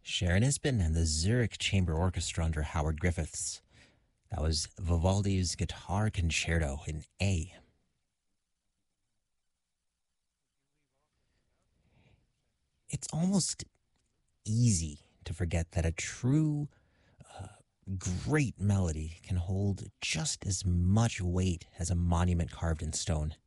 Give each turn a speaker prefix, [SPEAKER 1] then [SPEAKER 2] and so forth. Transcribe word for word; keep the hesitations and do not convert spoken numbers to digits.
[SPEAKER 1] Sharon Isbin and the Zurich Chamber Orchestra under Howard Griffiths. That was Vivaldi's Guitar Concerto in A. It's almost easy to forget that a true, uh, great melody can hold just as much weight as a monument carved in stone.